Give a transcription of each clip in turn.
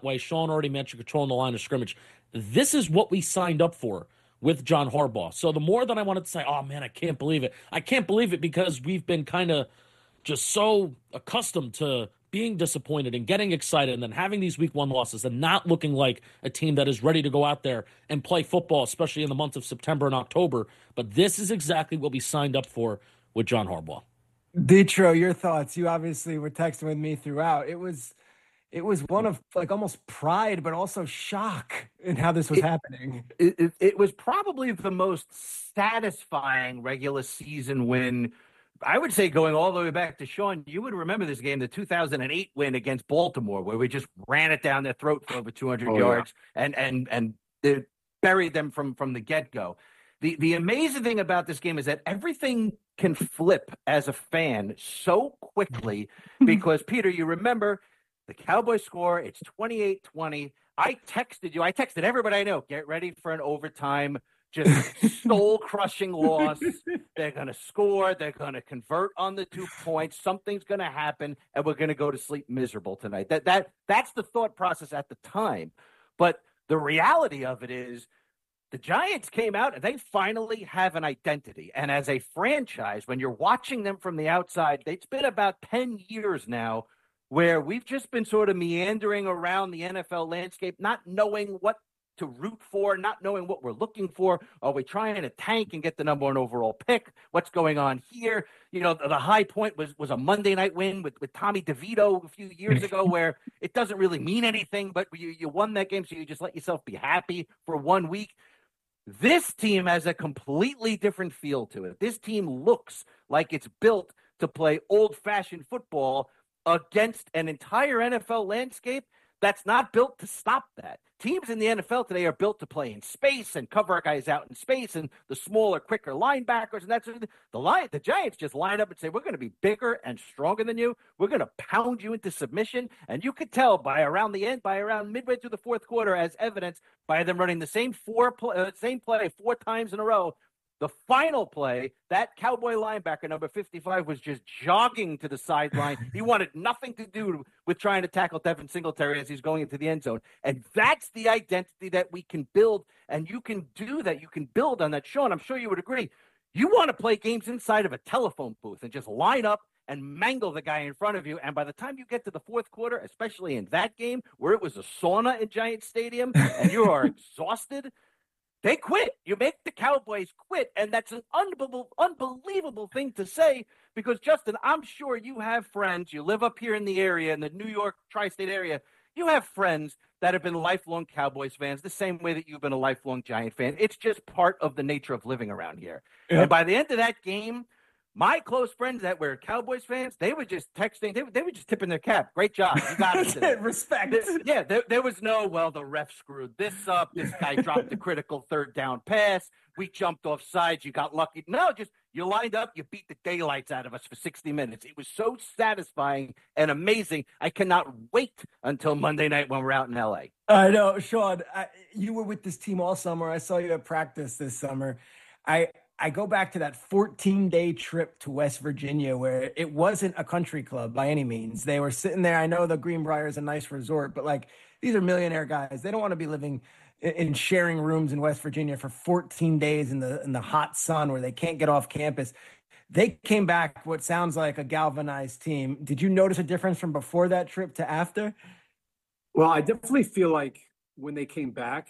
way. Sean already mentioned controlling the line of scrimmage. This is what we signed up for with John Harbaugh. So the more that I wanted to say, oh man, I can't believe it. I can't believe it because we've been kind of just so accustomed to being disappointed and getting excited and then having these week one losses and not looking like a team that is ready to go out there and play football, especially in the months of September and October. But this is exactly what we signed up for with John Harbaugh. Ditro, your thoughts. You obviously were texting with me throughout. It was one of like almost pride, but also shock in how this was happening. It was probably the most satisfying regular season win. I would say going all the way back to Sean, you would remember this game, the 2008 win against Baltimore, where we just ran it down their throat for over 200 yards and buried them from the get-go. The amazing thing about this game is that everything can flip as a fan so quickly because, Peter, you remember the Cowboys score, it's 28-20. I texted everybody I know, get ready for an overtime, just soul-crushing loss. They're going to score. They're going to convert on the 2 points. Something's going to happen, and we're going to go to sleep miserable tonight. That's the thought process at the time. But the reality of it is the Giants came out, and they finally have an identity. And as a franchise, when you're watching them from the outside, it's been about 10 years now where we've just been sort of meandering around the NFL landscape, not knowing what to root for, not knowing what we're looking for. Are we trying to tank and get the number one overall pick? What's going on here? You know, the high point was a Monday night win with Tommy DeVito a few years ago where it doesn't really mean anything, but you won that game, so you just let yourself be happy for 1 week. This team has a completely different feel to it. This team looks like it's built to play old-fashioned football against an entire NFL landscape that's not built to stop that. Teams in the NFL today are built to play in space and cover guys out in space and the smaller, quicker linebackers. And that's the Giants just line up and say, we're going to be bigger and stronger than you. We're going to pound you into submission. And you could tell by around midway through the fourth quarter, as evidence by them running the same play 4 times in a row. The final play, that Cowboy linebacker, number 55, was just jogging to the sideline. He wanted nothing to do with trying to tackle Devin Singletary as he's going into the end zone. And that's the identity that we can build, and you can do that. You can build on that. Sean, I'm sure you would agree. You want to play games inside of a telephone booth and just line up and mangle the guy in front of you. And by the time you get to the fourth quarter, especially in that game where it was a sauna in Giant Stadium and you are exhausted, they quit. You make the Cowboys quit, and that's an unbelievable thing to say because, Justin, I'm sure you have friends. You live up here in the area, in the New York tri-state area. You have friends that have been lifelong Cowboys fans the same way that you've been a lifelong Giant fan. It's just part of the nature of living around here. Yep. And by the end of that game, my close friends that were Cowboys fans, they were just texting. They were just tipping their cap. Great job. You got it. Respect. There was no, well, the ref screwed this up. This guy dropped the critical third down pass. We jumped off sides. You got lucky. No, just you lined up. You beat the daylights out of us for 60 minutes. It was so satisfying and amazing. I cannot wait until Monday night when we're out in L.A. I know, Sean, you were with this team all summer. I saw you at practice this summer. I go back to that 14-day trip to West Virginia where it wasn't a country club by any means. They were sitting there. I know the Greenbrier is a nice resort, but like these are millionaire guys. They don't want to be living in sharing rooms in West Virginia for 14 days in the hot sun where they can't get off campus. They came back what sounds like a galvanized team. Did you notice a difference from before that trip to after? Well, I definitely feel like when they came back,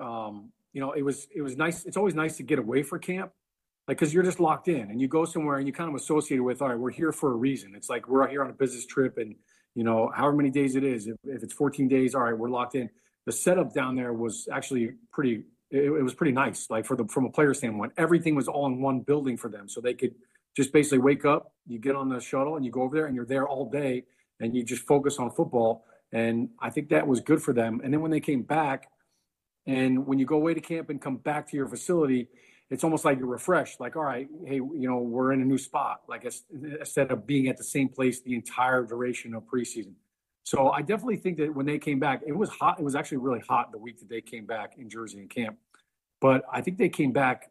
it was nice. It's always nice to get away for camp. Like, because you're just locked in and you go somewhere and you kind of associate it with, all right, we're here for a reason. It's like we're out here on a business trip and, however many days it is, if it's 14 days, all right, we're locked in. The setup down there was actually it was pretty nice. Like from a player standpoint, everything was all in one building for them. So they could just basically wake up, you get on the shuttle and you go over there and you're there all day and you just focus on football. And I think that was good for them. And then when they came back and when you go away to camp and come back to your facility, it's almost like you're refreshed. Like, all right, hey, we're in a new spot. Like instead of being at the same place the entire duration of preseason. So I definitely think that when they came back, it was hot. It was actually really hot the week that they came back in Jersey and camp. But I think they came back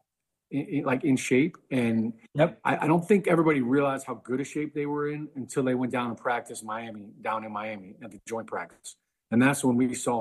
in shape. And yep. I don't think everybody realized how good a shape they were in until they went down and practiced down in Miami at the joint practice. And that's when we saw